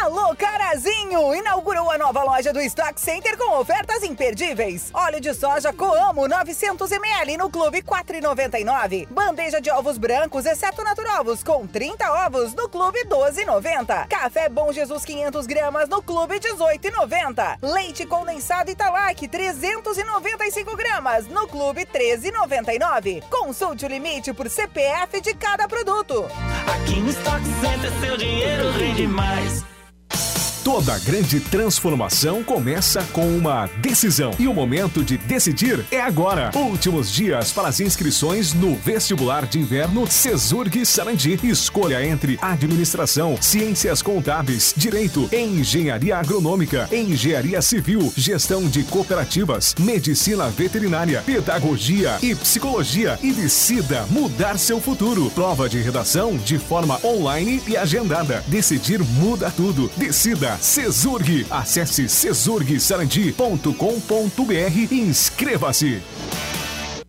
Alô, Carazinho! Inaugurou a nova loja do Stock Center com ofertas imperdíveis. Óleo de soja Coamo 900 ml no Clube 4,99. Bandeja de ovos brancos, exceto Naturovos, com 30 ovos no Clube 12,90. Café Bom Jesus 500 gramas no Clube 18,90. Leite condensado Italac 395 gramas no Clube 13,99. Consulte o limite por CPF de cada produto. Aqui no Stock Center seu dinheiro rende mais. Toda grande transformação começa com uma decisão. E o momento de decidir é agora. Últimos dias para as inscrições no vestibular de inverno Cesurg Sarandi. Escolha entre administração, ciências contábeis, direito, engenharia agronômica, engenharia civil, gestão de cooperativas, medicina veterinária, pedagogia e psicologia. E decida mudar seu futuro. Prova de redação de forma online e agendada. Decidir muda tudo. Decida Cesurg. Acesse cesurgsarandi.com.br e inscreva-se.